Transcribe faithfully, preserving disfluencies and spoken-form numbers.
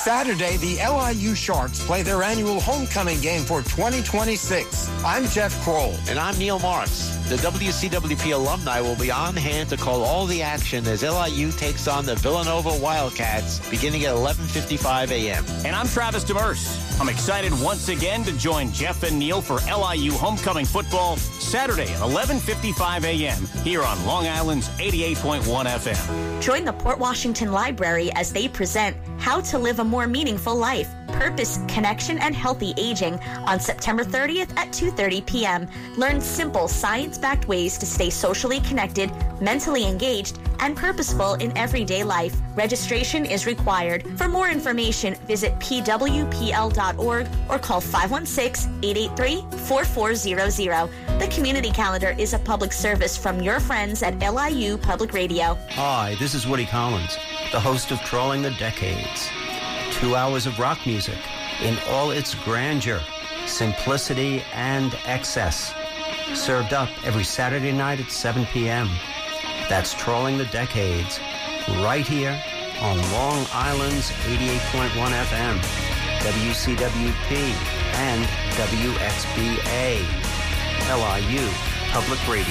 Saturday, the L I U Sharks play their annual homecoming game for twenty twenty-six. I'm Jeff Kroll. And I'm Neil Marks. The W C W P alumni will be on hand to call all the action as L I U takes on the Villanova Wildcats beginning at eleven fifty-five a.m. And I'm Travis Demers. I'm excited once again to join Jeff and Neil for L I U homecoming football Saturday at eleven fifty-five a.m. here on Long Island's eighty-eight point one F M. Join the Port Washington Library as they present How to Live a More Meaningful Life, Purpose, Connection, and Healthy Aging on September thirtieth at two thirty p.m. Learn simple, science-backed ways to stay socially connected, mentally engaged, and purposeful in everyday life. Registration is required. For more information, visit p w p l dot org or call five one six, eight eight three, four four zero zero. The community calendar is a public service from your friends at L I U Public Radio. Hi, this is Woody Collins, the host of Trolling the Decades. Two hours of rock music in all its grandeur, simplicity, and excess. Served up every Saturday night at seven p.m. That's Trolling the Decades, right here on Long Island's eighty-eight point one F M, W C W P, and W X B A, L I U Public Radio.